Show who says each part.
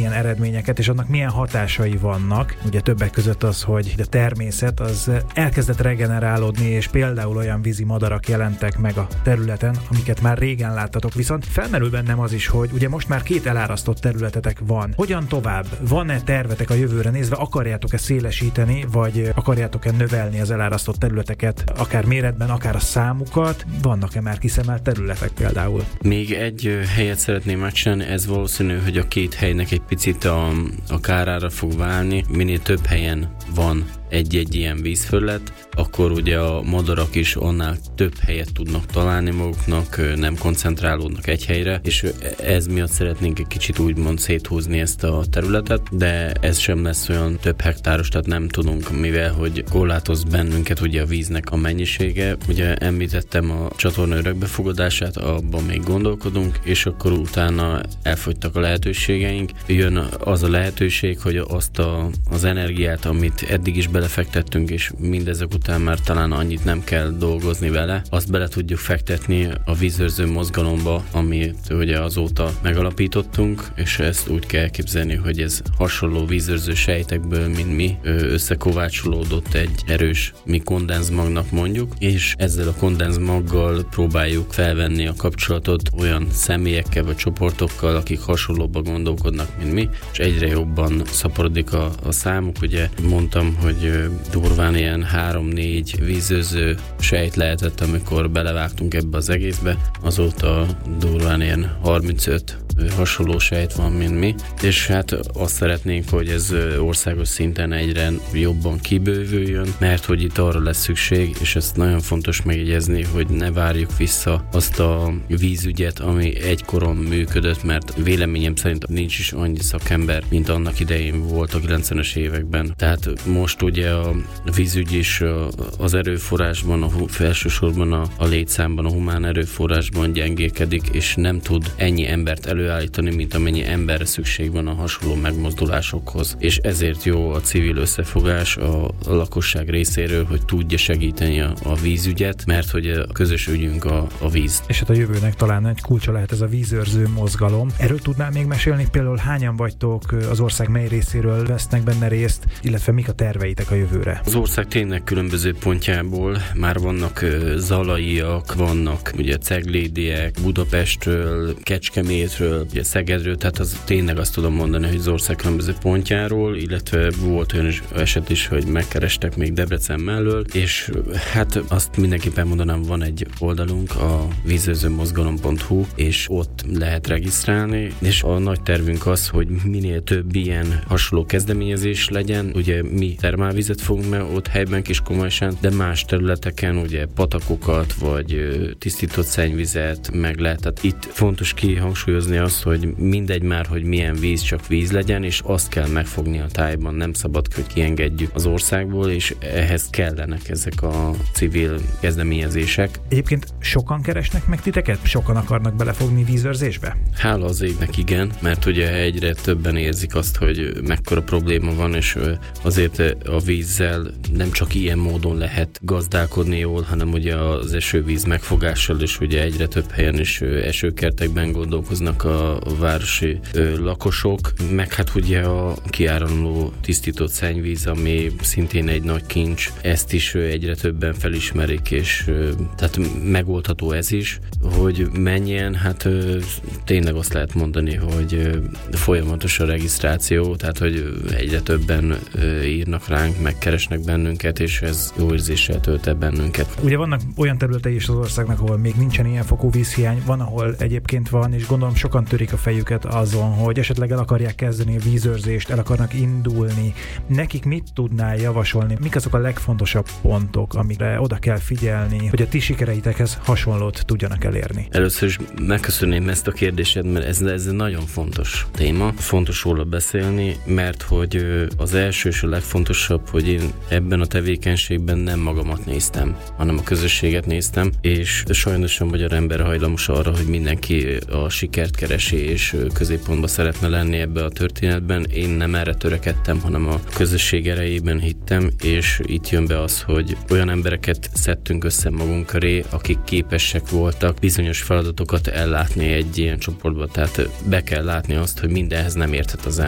Speaker 1: milyen eredményeket, és annak milyen hatásai vannak. Ugye többek között az, hogy a természet az elkezdett regenerálódni, és például olyan vízi madarak jelentek meg a területen, amiket már régen láttatok. Viszont felmerül bennem az is, hogy ugye most már 2 elárasztott területetek van. Hogyan tovább? Van-e tervetek a jövőre nézve? Akarjátok-e szélesíteni, vagy akarjátok-e növelni az elárasztott területeket, akár méretben, akár a számukat? Vannak-e már kiszemelt területek például?
Speaker 2: Még egy helyet szeretném megcsinálni, ez valószínű, hogy a 2 helynek egy picit a kárára fog válni. Minél több helyen van egy-egy ilyen vízfelület, akkor ugye a madarak is annál több helyet tudnak találni maguknak, nem koncentrálódnak egy helyre, és ez miatt szeretnénk egy kicsit úgymond széthúzni ezt a területet, de ez sem lesz olyan több hektáros, tehát nem tudunk, mivel hogy korlátoz bennünket ugye a víznek a mennyisége. Ugye említettem a csatorna örökbefogadását, abban még gondolkodunk, és akkor utána elfogytak a lehetőségeink. Jön az a lehetőség, hogy azt az energiát, amit eddig is belefektettünk, és mindezek után már talán annyit nem kell dolgozni vele, azt bele tudjuk fektetni a vízőrző mozgalomba, amit ugye azóta megalapítottunk, és ezt úgy kell elképzelni, hogy ez hasonló vízőrző sejtekből, mint mi, összekovácsolódott egy erős, mi kondenzmagnak mondjuk, és ezzel a kondenzmaggal próbáljuk felvenni a kapcsolatot olyan személyekkel vagy csoportokkal, akik hasonlóban gondolkodnak, mint mi, és egyre jobban szaporodik a számuk. Ugye mondtam, hogy durván ilyen 3-4 vízőző sejt lehetett, amikor belevágtunk ebbe az egészbe. Azóta durván ilyen 35 hasonló sejt van, mint mi. És hát azt szeretnénk, hogy ez országos szinten egyre jobban kibővüljön, mert hogy itt arra lesz szükség, és ezt nagyon fontos megjegyezni, hogy ne várjuk vissza azt a vízügyet, ami egykoron működött, mert véleményem szerint nincs is annyi szakember, mint annak idején volt a 90-es években. Tehát most ugye a vízügy is az erőforrásban, elsősorban a létszámban, a humán erőforrásban gyengélkedik, és nem tud ennyi embert előállítani, mint amennyi emberre szükség van a hasonló megmozdulásokhoz. És ezért jó a civil összefogás a lakosság részéről, hogy tudja segíteni a vízügyet, mert hogy a közös ügyünk a víz.
Speaker 1: És hát a jövőnek talán egy kulcsa lehet ez a vízőrző mozgalom. Erről tudnál még mesélni? Például hányan vagytok, az ország mely részéről vesznek benne részt, illetve mik a terveitek a jövőre?
Speaker 2: Az ország tényleg különböző pontjából már vannak zalaiak, vannak ugye ceglédiek, Budapestről, Kecskemétről, ugye Szegedről, tehát az tényleg azt tudom mondani, hogy az ország különböző pontjáról, illetve volt olyan eset is, hogy megkerestek még Debrecen mellől, és hát azt mindenképpen mondanám, van egy oldalunk, a vízőrzőmozgalom.hu, és ott lehet regisztrálni, és a nagy tervünk az, hogy minél több ilyen hasonló kezdeményezés legyen. Ugye mi termálvizet fogunk meg ott helyben Kiskunmajsán, de más területeken ugye patakokat, vagy tisztított szennyvizet meg lehet. Tehát itt fontos kihangsúlyozni azt, hogy mindegy már, hogy milyen víz, csak víz legyen, és azt kell megfogni a tájban, nem szabad, hogy kiengedjük az országból, és ehhez kellenek ezek a civil kezdeményezések.
Speaker 1: Egyébként sokan keresnek meg titeket? Sokan akarnak belefogni vízőrzésbe?
Speaker 2: Hála az égnek igen, mert ugye egyre többen érzik azt, hogy mekkora probléma van, és azért a vízzel nem csak ilyen módon lehet gazdálkodni jól, hanem ugye az esővíz megfogással, és ugye egyre több helyen is esőkertekben gondolkoznak a városi lakosok, meg hát ugye a kiáramló tisztított szennyvíz, ami szintén egy nagy kincs, ezt is egyre többen felismerik, és tehát megoldható ez is, hogy mennyien, hát tényleg azt lehet mondani, hogy folyamatos a regisztráció, tehát hogy egyre többen írnak ránk, megkeresnek bennünket, és ez jó érzéssel tölt el bennünket.
Speaker 1: Ugye vannak olyan területei is az országnak, ahol még nincsen ilyen fokú vízhiány, van, ahol egyébként van, és gondolom sokan törik a fejüket azon, hogy esetleg el akarják kezdeni a vízőrzést, el akarnak indulni. Nekik mit tudnál javasolni? Mik azok a legfontosabb pontok, amikre oda kell figyelni, hogy a ti sikereitekhez hasonlót tudjanak elérni?
Speaker 2: Először is megköszönném ezt a kérdésed, mert ez nagyon fontos téma. Fontos róla beszélni, mert hogy az első és a legfontosabb, hogy én ebben a tevékenységben nem magamat néztem, hanem a közösséget néztem, és sajnos a magyar ember hajlamos arra, hogy mindenki a sikert keresi, és középpontba szeretne lenni ebbe a történetben. Én nem erre törekedtem, hanem a közösség erejében hittem, és itt jön be az, hogy olyan embereket szedtünk össze magunk köré, akik képesek voltak bizonyos feladatokat ellátni egy ilyen csoportba, tehát be kell látni azt, hogy mindenhez nem érthet az